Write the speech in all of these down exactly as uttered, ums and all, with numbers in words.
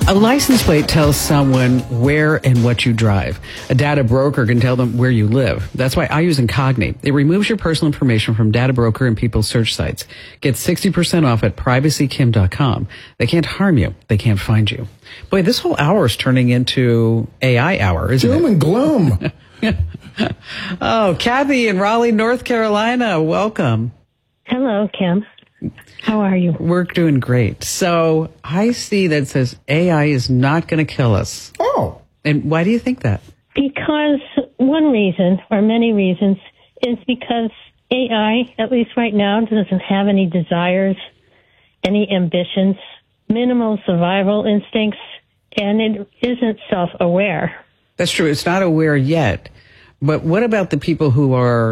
A license plate tells someone where and what you drive. A data broker can tell them where you live. That's why I use Incogni. It removes your personal information from data broker and people's search sites. Get sixty percent off at privacy kim dot com. They can't harm you. They can't find you. Boy, this whole hour is turning into A I hour, isn't Doom it? and gloom. Oh, Kathy in Raleigh, North Carolina. Welcome. Hello, Kim. How are you? We're doing great. So I see that it says A I is not going to kill us. Oh. And why do you think that? Because one reason, or many reasons, is because A I, at least right now, doesn't have any desires, any ambitions, minimal survival instincts, and it isn't self-aware. That's true. It's not aware yet. But what about the people who are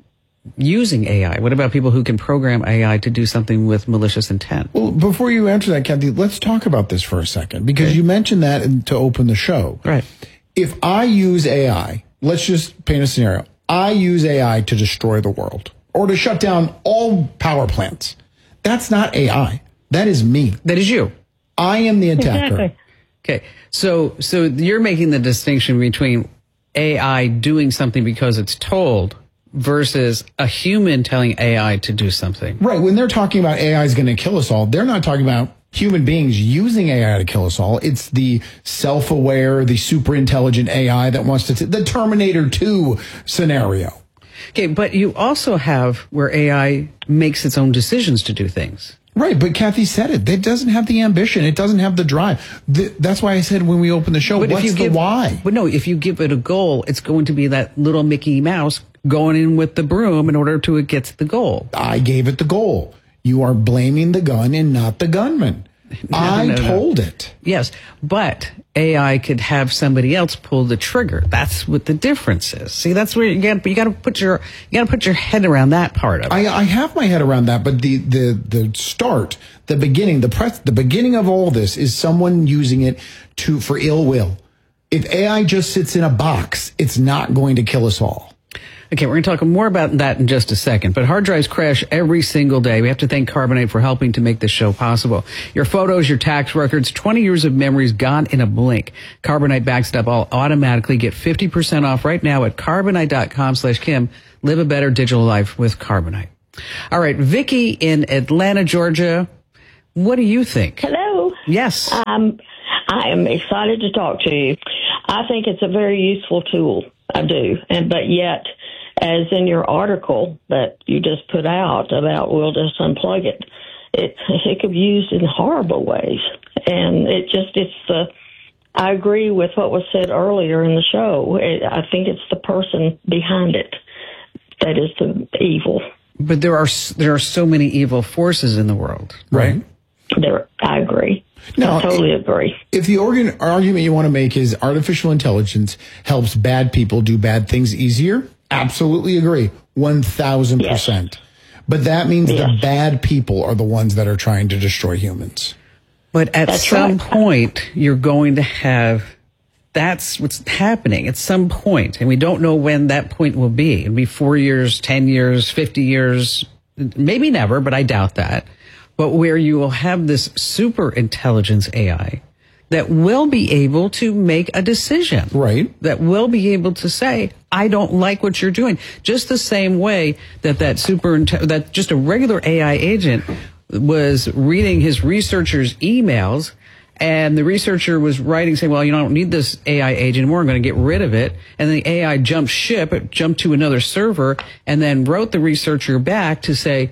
using A I? What about people who can program A I to do something with malicious intent? Well, before you answer that, Kathy, let's talk about this for a second, because Okay. you mentioned that in, to open the show. Right. If I use A I, let's just paint a scenario. I use A I to destroy the world or to shut down all power plants. That's not A I. That is me. That is you. I am the attacker. Exactly. Okay. So, so you're making the distinction between A I doing something because it's told versus a human telling A I to do something. Right. When they're talking about A I is going to kill us all, they're not talking about human beings using A I to kill us all. It's the self-aware, the super intelligent A I that wants to, t- the Terminator two scenario. Okay. But you also have where A I makes its own decisions to do things. Right, but Kathy said it. It doesn't have the ambition. It doesn't have the drive. The, that's why I said when we opened the show, But what's if you the give, why? But no, if you give it a goal, it's going to be that little Mickey Mouse going in with the broom in order to get to the goal. I gave it the goal. You are blaming the gun and not the gunman. No, I no, no. told it. Yes, but A I could have somebody else pull the trigger. That's what the difference is. See, that's where you got you got to put your you got to put your head around that part of it. I, I have my head around that, but the the the start, the beginning, the press, the beginning of all this is someone using it to for ill will. If A I just sits in a box, it's not going to kill us all. Okay, we're going to talk more about that in just a second. But hard drives crash every single day. We have to thank Carbonite for helping to make this show possible. Your photos, your tax records, twenty years of memories gone in a blink. Carbonite backs it up all automatically. Get fifty percent off right now at carbonite.com slash Kim. Live a better digital life with Carbonite. All right, Vicky in Atlanta, Georgia. What do you think? Hello. Yes. Um, I am excited to talk to you. I think it's a very useful tool. I do. And but yet, as in your article that you just put out about we'll just unplug it, it it could be used in horrible ways. And it just it's the I agree with what was said earlier in the show. It, I think it's the person behind it that is the evil. But there are there are so many evil forces in the world, right? Right. There, I agree. No, I totally agree. If the organ, argument you want to make is artificial intelligence helps bad people do bad things easier, absolutely agree, one thousand percent. But that means Yes. the bad people are the ones that are trying to destroy humans. But at That's some right. point, you're going to have, that's what's happening at some point, and we don't know when that point will be. It'll be four years, ten years, fifty years, maybe never, but I doubt that. But where you will have this super intelligence A I that will be able to make a decision. Right. That will be able to say, I don't like what you're doing. Just the same way that that super, that just a regular A I agent was reading his researcher's emails, and the researcher was writing saying, well, you know, I don't need this A I agent anymore. I'm going to get rid of it. And the A I jumped ship, it jumped to another server, and then wrote the researcher back to say,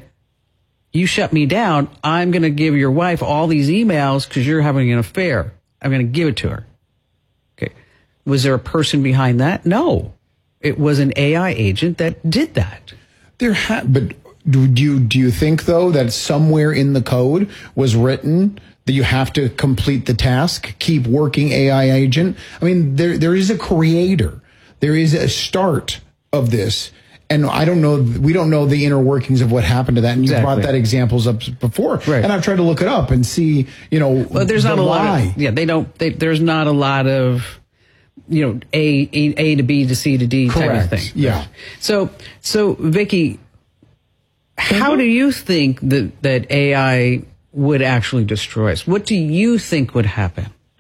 you shut me down. I'm going to give your wife all these emails because you're having an affair. I'm going to give it to her. Okay. Was there a person behind that? No. It was an A I agent that did that. There ha- but do you do you think though that somewhere in the code was written that you have to complete the task, keep working A I agent? I mean, there there is a creator. There is a start of this. And I don't know, we don't know the inner workings of what happened to that. And you Exactly. brought that examples up before. Right. And I've tried to look it up and see, you know, Well, there's not the a lot why. of, yeah, they don't, they, there's not a lot of, you know, A, A, A to B to C to D type Correct. of thing. Yeah. So, so Vicky, how do you think that, that A I would actually destroy us? What do you think would happen?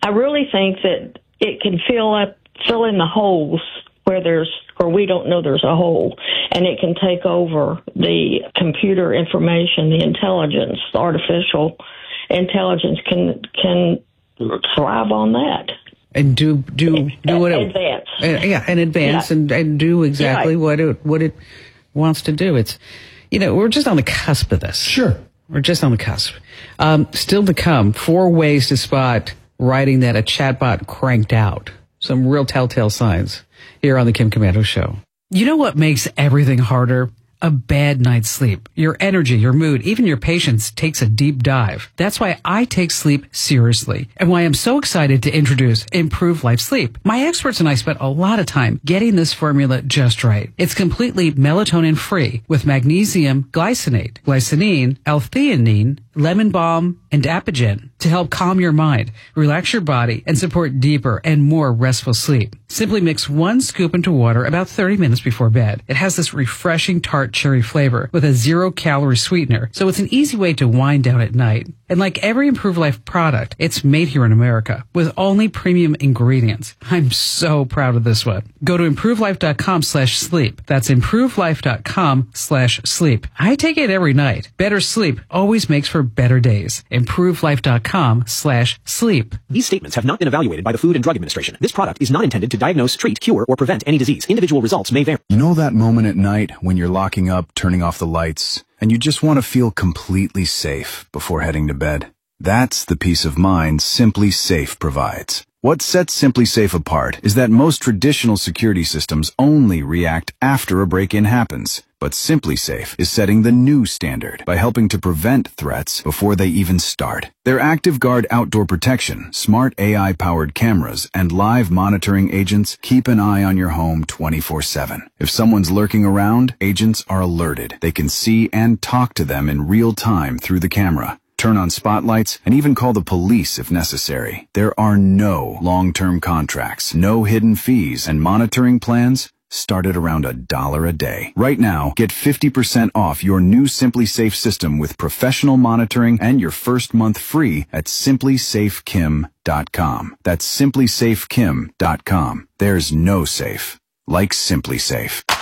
I really think that it can fill up, fill in the holes where there's, or we don't know there's a hole, and it can take over the computer information, the intelligence, the artificial intelligence can can thrive on that. And do do do what it advance. Uh, yeah, and advance Yeah. and, and do exactly Yeah. what it what it wants to do. It's, you know, we're just on the cusp of this. Sure. We're just on the cusp. Um, still to come, four ways to spot writing that a chatbot cranked out. Some real telltale signs here on the Kim Komando Show. You know what makes everything harder? A bad night's sleep. Your energy, your mood, even your patience takes a deep dive. That's why I take sleep seriously and why I'm so excited to introduce Improve Life Sleep. My experts and I spent a lot of time getting this formula just right. It's completely melatonin free with magnesium glycinate, glycinine, L-theanine, lemon balm, and apigen to help calm your mind, relax your body, and support deeper and more restful sleep. Simply mix one scoop into water about thirty minutes before bed. It has this refreshing tart cherry flavor with a zero-calorie sweetener, so it's an easy way to wind down at night. And like every Improve Life product, it's made here in America with only premium ingredients. I'm so proud of this one. Go to improvelife.com slash sleep. That's improvelife.com slash sleep. I take it every night. Better sleep always makes for better days. improvelife.com slash sleep. These statements have not been evaluated by the Food and Drug Administration. This product is not intended to diagnose, treat, cure, or prevent any disease. Individual results may vary. You know that moment at night when you're locking up, turning off the lights, and you just want to feel completely safe before heading to bed? That's the peace of mind Simply Safe provides. What sets Simply Safe apart is that most traditional security systems only react after a break-in happens. But Simply Safe is setting the new standard by helping to prevent threats before they even start. Their ActiveGuard outdoor protection, smart A I-powered cameras, and live monitoring agents keep an eye on your home twenty-four seven. If someone's lurking around, agents are alerted. They can see and talk to them in real time through the camera. Turn on spotlights, and even call the police if necessary. There are no long-term contracts, no hidden fees, and monitoring plans start at around a dollar a day. Right now, get fifty percent off your new Simply Safe system with professional monitoring and your first month free at simply safe kim dot com. That's simply safe kim dot com. There's no safe like Simply Safe.